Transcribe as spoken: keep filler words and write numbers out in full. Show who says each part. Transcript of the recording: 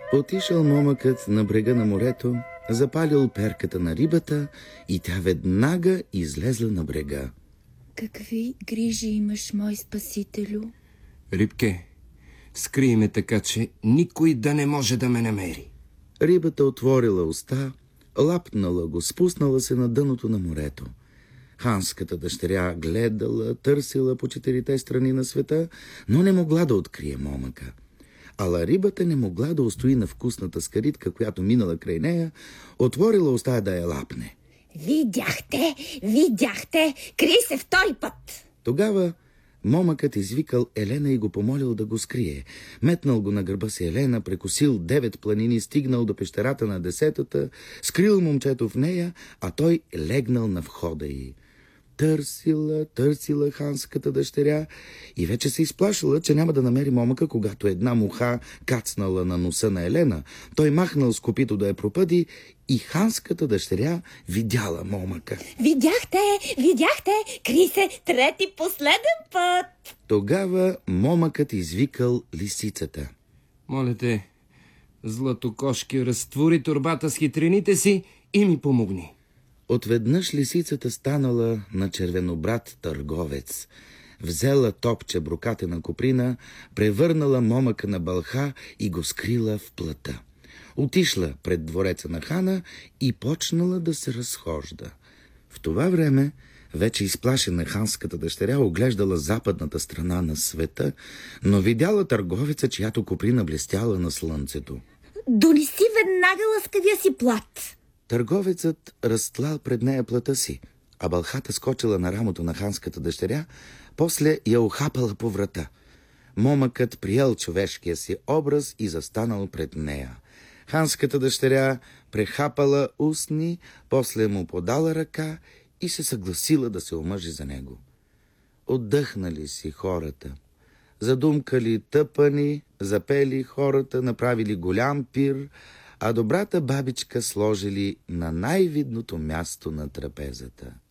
Speaker 1: Отишъл момъкът на брега на морето, запалил перката на рибата и тя веднага излезла на брега.
Speaker 2: Какви грижи имаш, мой спасителю?
Speaker 3: Рибке, скрий ме така, че никой да не може да ме намери.
Speaker 1: Рибата отворила уста, лапнала го, спуснала се на дъното на морето. Ханската дъщеря гледала, търсила по четирите страни на света, но не могла да открие момъка. Ала рибата не могла да устои на вкусната скаритка, която минала край нея, отворила уста да я лапне.
Speaker 2: Видяхте, видяхте, крий се втори път.
Speaker 1: Тогава момъкът извикал Елена и го помолил да го скрие. Метнал го на гърба си Елена, прекусил девет планини, стигнал до пещерата на десетата, скрил момчето в нея, а той легнал на входа й. Търсила, търсила ханската дъщеря и вече се изплашила, че няма да намери момъка, когато една муха кацнала на носа на Елена. Той махнал с копито да я пропъди и ханската дъщеря видяла момъка.
Speaker 2: Видяхте, видяхте, крий се трети последен път.
Speaker 1: Тогава момъкът извикал лисицата.
Speaker 3: Моля те, златокошки, разтвори торбата с хитрините си и ми помогни.
Speaker 1: Отведнъж лисицата станала на червенобрат търговец. Взела топче брокатена коприна, превърнала момъка на бълха и го скрила в плъта. Отишла пред двореца на хана и почнала да се разхожда. В това време вече изплашена ханската дъщеря оглеждала западната страна на света, но видяла търговеца, чиято коприна блестяла на слънцето.
Speaker 2: Донеси веднага лъскавия си плат.
Speaker 1: Търговецът разтлал пред нея плата си, а бълхата скочила на рамото на ханската дъщеря, после я ухапала по врата. Момъкът приел човешкия си образ и застанал пред нея. Ханската дъщеря прехапала устни, после му подала ръка и се съгласила да се омъжи за него. Отдъхнали си хората. Задумкали тъпани, запели хората, направили голям пир, а добрата бабичка сложили на най-видното място на трапезата.